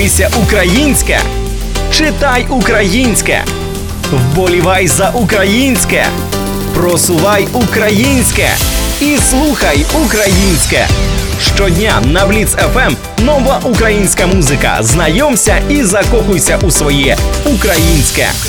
Дивися українське, читай українське, вболівай за українське, просувай українське і слухай українське. Щодня на Бліц FM нова українська музика. Знайомся і закохуйся у своє українське.